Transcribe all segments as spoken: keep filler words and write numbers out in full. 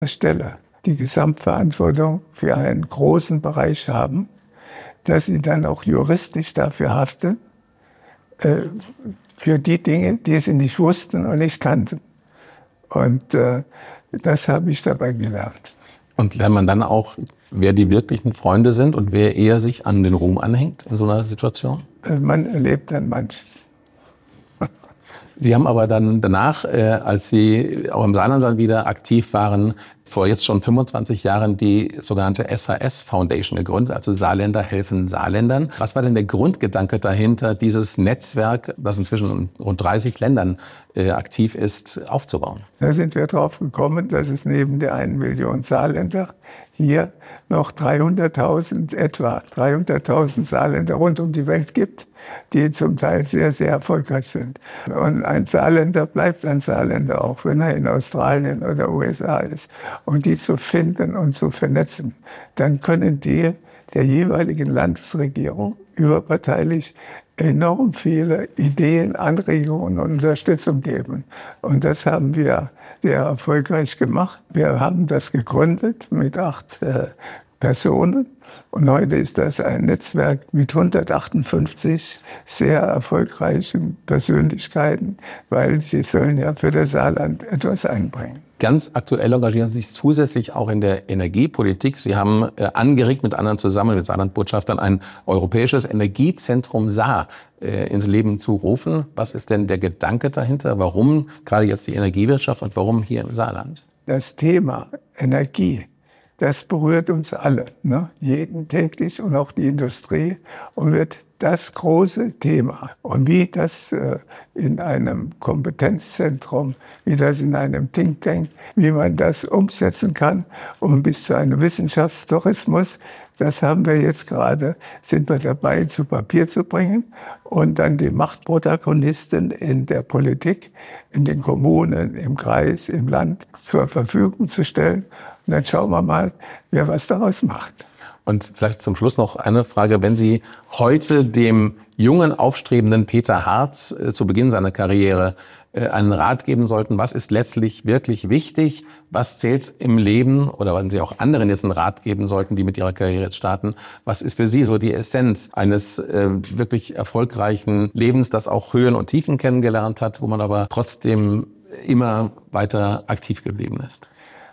Stelle die Gesamtverantwortung für einen großen Bereich haben, dass sie dann auch juristisch dafür haften, äh, für die Dinge, die sie nicht wussten und nicht kannten. Und äh, das habe ich dabei gelernt. Und lernt man dann auch, wer die wirklichen Freunde sind und wer eher sich an den Ruhm anhängt in so einer Situation? Äh, man erlebt dann manches. Sie haben aber dann danach, äh, als Sie auch im Saarland dann wieder aktiv waren, vor jetzt schon fünfundzwanzig Jahren die sogenannte S H S Foundation gegründet, also Saarländer helfen Saarländern. Was war denn der Grundgedanke dahinter, dieses Netzwerk, das inzwischen in rund dreißig Ländern äh, aktiv ist, aufzubauen? Da sind wir drauf gekommen, dass es neben der einen Million Saarländer hier noch dreihunderttausend, etwa dreihunderttausend Saarländer rund um die Welt gibt, die zum Teil sehr, sehr erfolgreich sind. Und ein Saarländer bleibt ein Saarländer, auch wenn er in Australien oder U S A ist. Und die zu finden und zu vernetzen, dann können die der jeweiligen Landesregierung überparteilich enorm viele Ideen, Anregungen und Unterstützung geben. Und das haben wir sehr erfolgreich gemacht. Wir haben das gegründet mit acht äh, Personen. Und heute ist das ein Netzwerk mit hundertachtundfünfzig sehr erfolgreichen Persönlichkeiten, weil sie sollen ja für das Saarland etwas einbringen. Ganz aktuell engagieren Sie sich zusätzlich auch in der Energiepolitik. Sie haben äh, angeregt, mit anderen zusammen, mit Saarlandbotschaftern, ein europäisches Energiezentrum Saar äh, ins Leben zu rufen. Was ist denn der Gedanke dahinter? Warum gerade jetzt die Energiewirtschaft und warum hier im Saarland? Das Thema Energie, das berührt uns alle, ne? Jeden täglich und auch die Industrie, und wird das große Thema. Und wie das äh, in einem Kompetenzzentrum, wie das in einem Think Tank, wie man das umsetzen kann und bis zu einem Wissenschaftstourismus, das haben wir jetzt gerade, sind wir dabei, zu Papier zu bringen und dann die Machtprotagonisten in der Politik, in den Kommunen, im Kreis, im Land zur Verfügung zu stellen. Und dann schauen wir mal, wer was daraus macht. Und vielleicht zum Schluss noch eine Frage. Wenn Sie heute dem jungen, aufstrebenden Peter Hartz äh, zu Beginn seiner Karriere äh, einen Rat geben sollten, was ist letztlich wirklich wichtig? Was zählt im Leben? Oder wenn Sie auch anderen jetzt einen Rat geben sollten, die mit ihrer Karriere jetzt starten, was ist für Sie so die Essenz eines äh, wirklich erfolgreichen Lebens, das auch Höhen und Tiefen kennengelernt hat, wo man aber trotzdem immer weiter aktiv geblieben ist?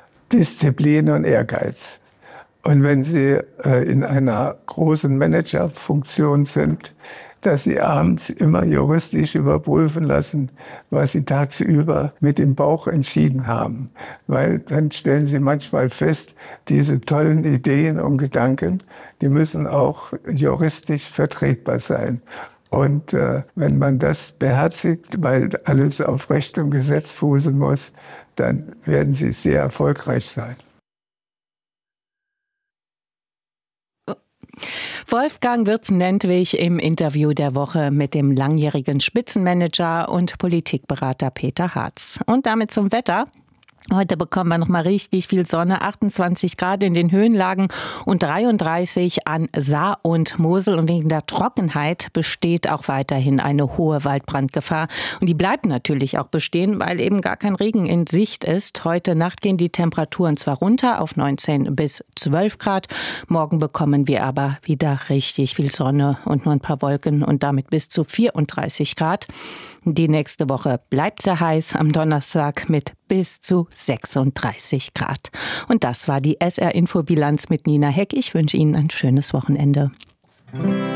Disziplin und Ehrgeiz. Und wenn Sie äh, in einer großen Managerfunktion sind, dass Sie abends immer juristisch überprüfen lassen, was Sie tagsüber mit dem Bauch entschieden haben. Weil dann stellen Sie manchmal fest, diese tollen Ideen und Gedanken, die müssen auch juristisch vertretbar sein. Und äh, wenn man das beherzigt, weil alles auf Recht und Gesetz fußen muss, dann werden Sie sehr erfolgreich sein. Wolfgang Wirtz-Nentwich im Interview der Woche mit dem langjährigen Spitzenmanager und Politikberater Peter Hartz. Und damit zum Wetter. Heute bekommen wir noch mal richtig viel Sonne, achtundzwanzig Grad in den Höhenlagen und dreiunddreißig an Saar und Mosel. Und wegen der Trockenheit besteht auch weiterhin eine hohe Waldbrandgefahr. Und die bleibt natürlich auch bestehen, weil eben gar kein Regen in Sicht ist. Heute Nacht gehen die Temperaturen zwar runter auf neunzehn bis zwölf Grad. Morgen bekommen wir aber wieder richtig viel Sonne und nur ein paar Wolken und damit bis zu vierunddreißig Grad. Die nächste Woche bleibt sehr heiß, am Donnerstag mit bis zu sechsunddreißig Grad. Und das war die S R-Info-Bilanz mit Nina Heck. Ich wünsche Ihnen ein schönes Wochenende.